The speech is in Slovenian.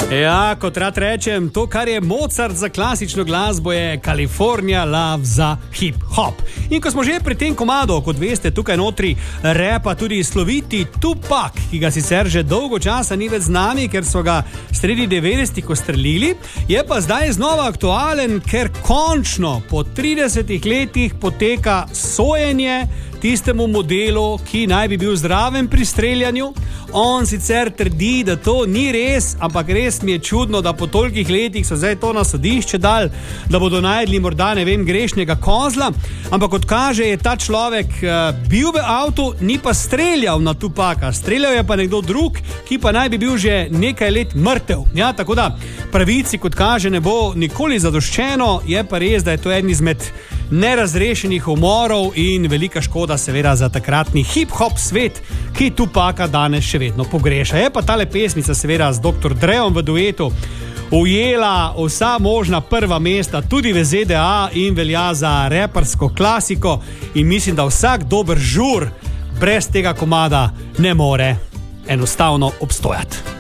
Ja, kot rad rečem, to, kar je Mozart za klasično glasbo, je California Love za hip-hop. In ko smo že pri tem komadu, kot veste, tukaj notri repa tudi sloviti Tupac, ki ga sicer že dolgo časa ni več z nami, ker so ga sredi 90-ih ustrelili, je pa zdaj znova aktualen, ker končno po 30 letih poteka sojenje tistemu modelu, ki naj bi bil zraven pri streljanju. On sicer trdi, da to ni res, ampak res mi je čudno, da po tolikih letih so zdaj to na sodišče dali, da bodo najdli morda, ne vem, grešnega kozla, ampak kot kaže, je ta človek bil v avtu, ni pa streljal na Tupaca. Streljal je pa nekdo drug, ki pa naj bi bil že nekaj let mrtev. Ja, tako da pravici, kot kaže, ne bo nikoli zadoščeno, je pa res, da je to eden izmed nerazrešenih umorov in velika škoda seveda za takratni hip-hop svet, ki Tupaca danes še vedno pogreša. Je pa tale pesmica seveda z Dr. Dreom v duetu ujela vsa možna prva mesta tudi v ZDA in velja za repersko klasiko in mislim, da vsak dober žur brez tega komada ne more enostavno obstojati.